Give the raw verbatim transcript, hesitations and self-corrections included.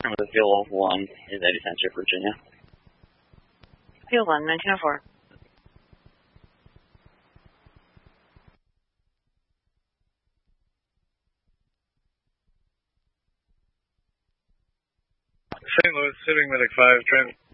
with Fuel one is Eddie Township, Virginia. Fuel one, nineteen oh four. Saint Louis, Civic Medic five, trans